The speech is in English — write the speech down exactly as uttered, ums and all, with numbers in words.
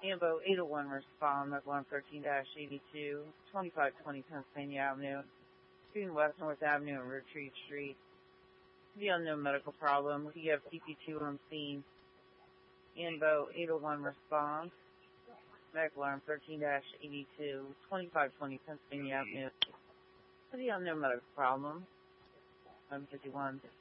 Ambo eight oh one respond, Megalon thirteen eighty-two, twenty-five twenty Pennsylvania Avenue, between West North Avenue and Retreat Street. The unknown medical problem. We have C P two on scene. Ambo eight oh one respond, Megalon thirteen eighty-two, twenty-five twenty Pennsylvania Avenue. The unknown medical problem. I'm fifty-one.